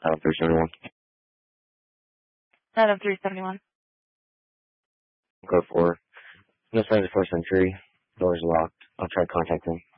371. Adam 371. Code 4. No signs of 4th Century. Doors locked. I'll try contacting.